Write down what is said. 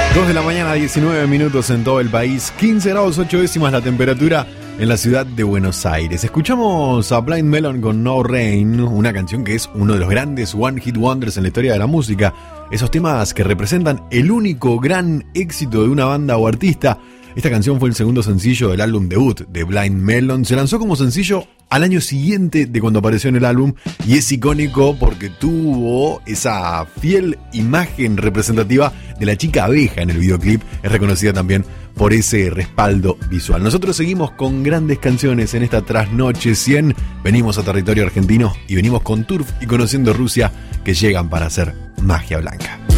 2 de la mañana, 19 minutos en todo el país, 15 grados 8 décimas la temperatura en la ciudad de Buenos Aires. Escuchamos a Blind Melon con No Rain, una canción que es uno de los grandes One Hit Wonders en la historia de la música. Esos temas que representan el único gran éxito de una banda o artista. Esta canción fue el segundo sencillo del álbum debut de Blind Melon. Se lanzó como sencillo al año siguiente de cuando apareció en el álbum y es icónico porque tuvo esa fiel imagen representativa de la chica abeja en el videoclip. Es reconocida también por ese respaldo visual. Nosotros seguimos con grandes canciones en esta Trasnoche 100. Venimos a territorio argentino y venimos con Turf y Conociendo Rusia, que llegan para hacer magia blanca.